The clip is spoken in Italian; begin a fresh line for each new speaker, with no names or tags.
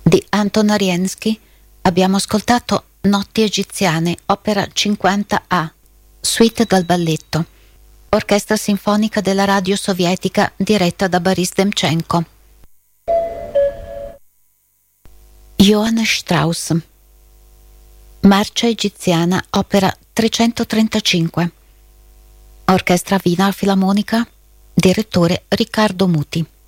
Di Anton Ariensky abbiamo ascoltato Notti egiziane, opera 50A, suite dal balletto, orchestra sinfonica della radio sovietica diretta da Boris Demchenko. Johann Strauss, Marcia egiziana, opera 335, orchestra Wiener Filarmonica, direttore Riccardo Muti.